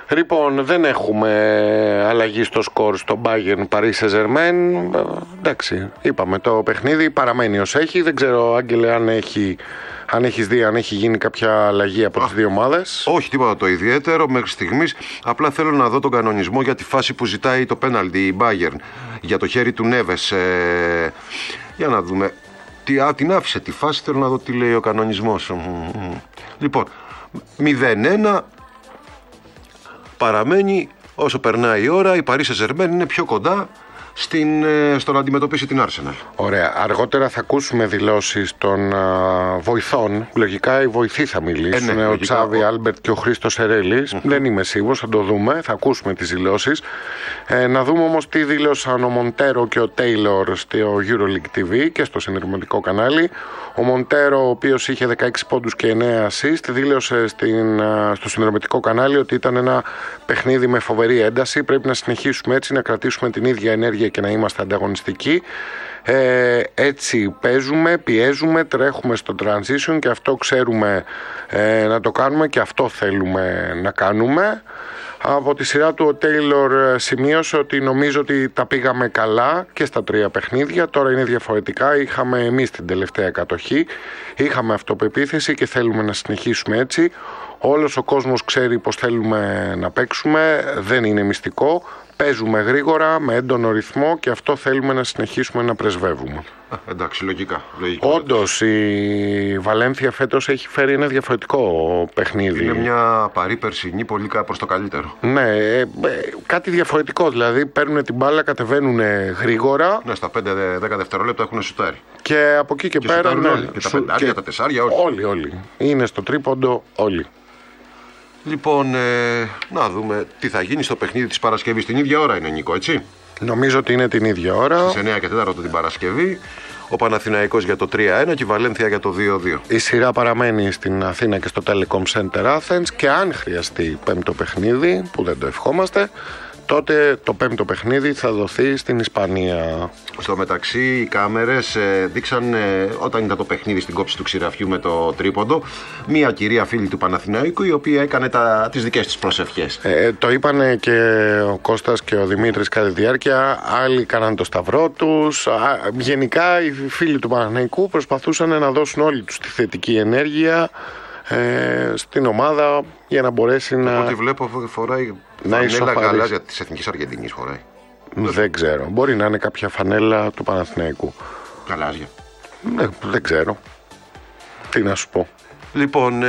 Λοιπόν, δεν έχουμε αλλαγή στο σκορ στο Bayern Paris Saint-Germain. Εντάξει, είπαμε, το παιχνίδι παραμένει ως έχει. Δεν ξέρω, Άγγελε, αν έχεις δει, αν έχει γίνει κάποια αλλαγή από τις δύο ομάδες. Όχι, τίποτα το ιδιαίτερο μέχρι στιγμής. Απλά θέλω να δω τον κανονισμό για τη φάση που ζητάει το πέναλτι η Bayern για το χέρι του Νέβες. Για να δούμε. Την άφησε τη φάση, θέλω να δω τι λέει ο κανονισμός. Λοιπόν, 0-1 παραμένει όσο περνάει η ώρα. Η Paris Saint-Germain είναι πιο κοντά στο να αντιμετωπίσει την Arsenal. Ωραία. Αργότερα θα ακούσουμε δηλώσεις των βοηθών. Λογικά οι βοηθοί θα μιλήσουν. Ναι, ο Τσάβι Άλμπερτ και ο Χρήστος Ερέλης. Δεν είμαι σίγουρος, θα το δούμε. Θα ακούσουμε τις δηλώσεις. Να δούμε όμως τι δήλωσαν ο Μοντέρο και ο Τέιλορ στο EuroLeague TV και στο συνδρομητικό κανάλι. Ο Μοντέρο, ο οποίος είχε 16 πόντους και 9 assist, δήλωσε στο συνδρομητικό κανάλι ότι ήταν ένα παιχνίδι με φοβερή ένταση. Πρέπει να συνεχίσουμε έτσι, να κρατήσουμε την ίδια ενέργεια και να είμαστε ανταγωνιστικοί. Έτσι παίζουμε, πιέζουμε, τρέχουμε στο transition και αυτό ξέρουμε να το κάνουμε και αυτό θέλουμε να κάνουμε. Από τη σειρά του ο Τέιλορ σημείωσε ότι νομίζω ότι τα πήγαμε καλά και στα τρία παιχνίδια. Τώρα είναι διαφορετικά. Είχαμε εμείς την τελευταία κατοχή. Είχαμε αυτοπεποίθηση και θέλουμε να συνεχίσουμε έτσι. Όλος ο κόσμος ξέρει πως θέλουμε να παίξουμε. Δεν είναι μυστικό. Παίζουμε γρήγορα, με έντονο ρυθμό και αυτό θέλουμε να συνεχίσουμε να πρεσβεύουμε. Εντάξει, λογικά. Όντως η Βαλένθια φέτος έχει φέρει ένα διαφορετικό παιχνίδι. Είναι μια Παρί περσινή πολύ προς το καλύτερο. Ναι, κάτι διαφορετικό. Δηλαδή παίρνουν την μπάλα, κατεβαίνουν γρήγορα. Ναι, στα 5-10 δευτερόλεπτα έχουν σουτάρει. Και από εκεί και πέρα. Ναι, όλοι. Και τα πεντάρια, τα τεσσάρια, όλοι. Είναι στο τρίποντο όλοι. Λοιπόν, να δούμε τι θα γίνει στο παιχνίδι της Παρασκευής. Την ίδια ώρα είναι, Νίκο, έτσι. Νομίζω ότι είναι την ίδια ώρα. Στις 9 και 4 την Παρασκευή. Ο Παναθηναϊκός για το 3-1 και η Βαλένθια για το 2-2. Η σειρά παραμένει στην Αθήνα και στο Telecom Center Athens και αν χρειαστεί πέμπτο παιχνίδι, που δεν το ευχόμαστε, τότε το πέμπτο παιχνίδι θα δοθεί στην Ισπανία. Στο μεταξύ, οι κάμερες δείξαν όταν ήταν το παιχνίδι στην κόψη του ξηραφιού με το τρίποντο, μία κυρία φίλη του Παναθηναϊκού η οποία έκανε τις δικές της προσευχές. Το είπανε και ο Κώστας και ο Δημήτρης κατά τη διάρκεια. Άλλοι κάναν το σταυρό τους. Γενικά, οι φίλοι του Παναθηναϊκού προσπαθούσαν να δώσουν όλοι τους τη θετική ενέργεια στην ομάδα για να μπορέσει να. Ό,τι βλέπω φοράει φανέλα γαλάζια της Εθνικής Αργεντινής φοράει. Δεν ξέρω. Μπορεί να είναι κάποια φανέλα του Παναθηναϊκού. Γαλάζια. Δεν ξέρω. Τι να σου πω. Λοιπόν,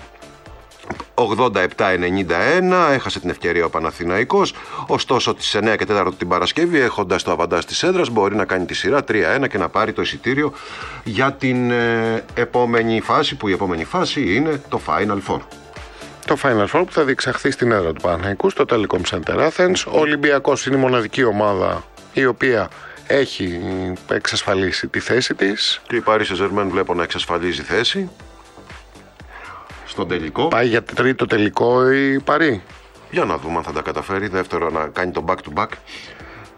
87-91 έχασε την ευκαιρία ο Παναθηναϊκός. Ωστόσο, τις 9 και 4 την Παρασκευή, έχοντας το αβαντάζ της έδρας, μπορεί να κάνει τη σειρά 3-1 και να πάρει το εισιτήριο για την επόμενη φάση, που η επόμενη φάση είναι το Final Four. Το Final Four που θα διεξαχθεί στην έδρα του Παναθηναϊκού στο Telecom Center Athens. Ο Ολυμπιακός είναι η μοναδική ομάδα η οποία έχει εξασφαλίσει τη θέση της. Και η Paris Saint-Germain βλέπω να εξασφαλίζει θέση στον τελικό. Πάει για τρίτο τελικό η Παρί. Για να δούμε αν θα τα καταφέρει. Δεύτερο, να κάνει το back to back.